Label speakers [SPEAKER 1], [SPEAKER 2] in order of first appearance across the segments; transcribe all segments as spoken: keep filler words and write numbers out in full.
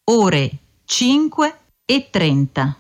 [SPEAKER 1] ore cinque e trenta.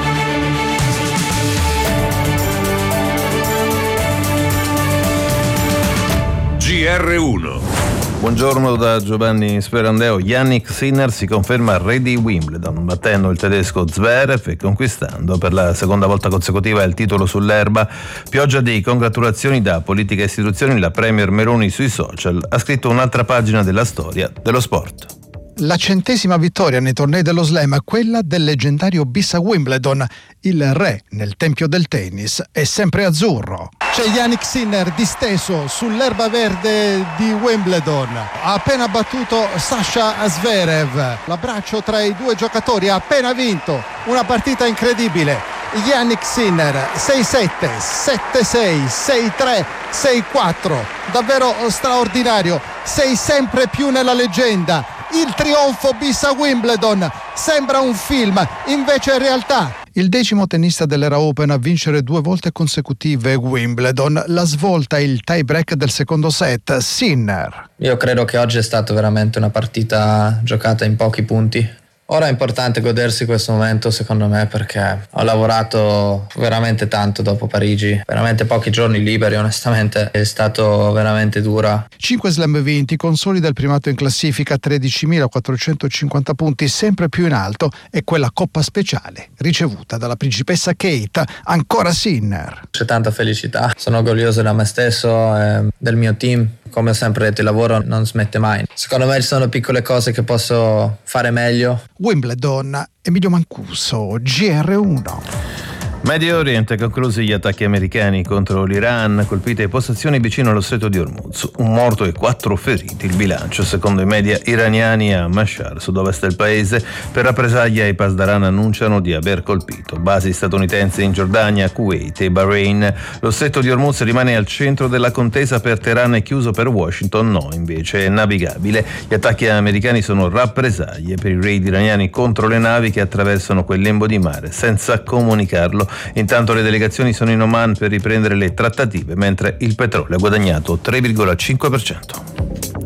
[SPEAKER 2] G R uno.
[SPEAKER 3] Buongiorno da Giovanni Sperandeo. Jannik Sinner si conferma re di Wimbledon, battendo il tedesco Zverev e conquistando per la seconda volta consecutiva il titolo sull'erba. Pioggia di congratulazioni da politica e istituzioni. La premier Meloni sui social ha scritto un'altra pagina della storia dello sport.
[SPEAKER 4] La centesima vittoria nei tornei dello slam, quella del leggendario bis a Wimbledon. Il re nel tempio del tennis è sempre azzurro. C'è Jannik Sinner disteso sull'erba verde di Wimbledon. Ha appena battuto Sasha Zverev. L'abbraccio tra i due giocatori, ha appena vinto una partita incredibile. Jannik Sinner sei sette, sette sei, sei tre, sei quattro. Davvero straordinario. Sei sempre più nella leggenda. Il trionfo bis a Wimbledon sembra un film, invece è realtà. Il decimo tennista dell'era Open a vincere due volte consecutive Wimbledon. La svolta è il tie break del secondo set. Sinner.
[SPEAKER 5] Io credo che oggi è stata veramente una partita giocata in pochi punti. Ora è importante godersi questo momento, secondo me, perché ho lavorato veramente tanto dopo Parigi, veramente pochi giorni liberi, onestamente è stato veramente dura.
[SPEAKER 4] cinque slam vinti, consolida il primato in classifica, tredicimilaquattrocentocinquanta punti, sempre più in alto, e quella coppa speciale ricevuta dalla principessa Kate. Ancora Sinner.
[SPEAKER 5] C'è tanta felicità, sono orgoglioso da me stesso e del mio team. Come ho sempre detto, il lavoro non smette mai. Secondo me ci sono piccole cose che posso fare meglio.
[SPEAKER 4] Wimbledon, Emilio Mancuso, G R uno.
[SPEAKER 3] Medio Oriente, conclusi gli attacchi americani contro l'Iran, colpite postazioni vicino allo stretto di Hormuz. Un morto e quattro feriti il bilancio, secondo i media iraniani a Mashhad, sud-ovest del paese. Per rappresaglia i Pasdaran annunciano di aver colpito basi statunitensi in Giordania, Kuwait e Bahrain. Lo stretto di Hormuz rimane al centro della contesa, per Teheran è chiuso, per Washington no, invece è navigabile. Gli attacchi americani sono rappresaglie per i raid iraniani contro le navi che attraversano quel lembo di mare senza comunicarlo. Intanto le delegazioni sono in Oman per riprendere le trattative, mentre il petrolio ha guadagnato tre virgola cinque per cento.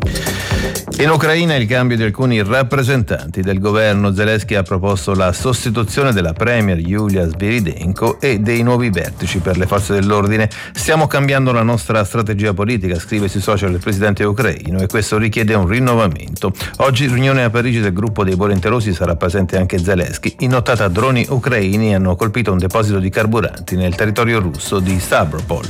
[SPEAKER 3] In Ucraina il cambio di alcuni rappresentanti del governo. Zelensky ha proposto la sostituzione della premier Yulia Sviridenko e dei nuovi vertici per le forze dell'ordine. Stiamo cambiando la nostra strategia politica, scrive sui social il presidente ucraino, e questo richiede un rinnovamento. Oggi riunione a Parigi del gruppo dei volenterosi, sarà presente anche Zelensky. In nottata droni ucraini hanno colpito un deposito di carburanti nel territorio russo di Stavropol.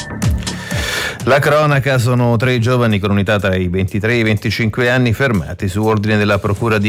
[SPEAKER 3] La cronaca: sono tre giovani con un'età tra i ventitré e i venticinque anni fermati su ordine della procura di